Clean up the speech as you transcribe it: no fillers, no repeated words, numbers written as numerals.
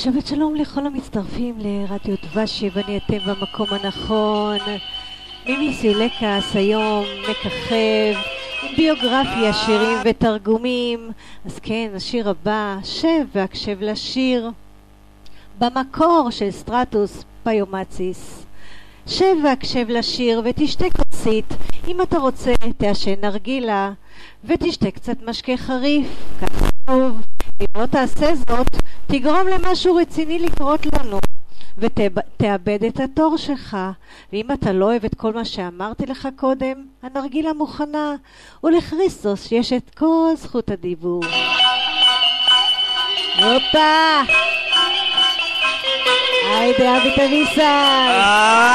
שבת שלום לכל המצטרפים לרדיו דבשי, ואני אתם במקום הנכון. מימי סילקס היום מככב עם ביוגרפיה, שירים ותרגומים. אז כן, השיר הבא, שב והקשב לשיר, במקור של סטרטוס פיומציס. שב והקשב לשיר ותשתה כוסית, אם אתה רוצה תעשן נרגילה ותשתה קצת משקה חריף, כך טוב. אם לא תעשה זאת, תגרום למשהו רציני לקרות לנו ותאבד את התור שלך. ואם אתה לא אוהב את כל מה שאמרתי לך קודם, הנרגילה מוכנה, ולכריסטוס יש את כל זכות הדיבור. הופה! היידה אבי תביסה!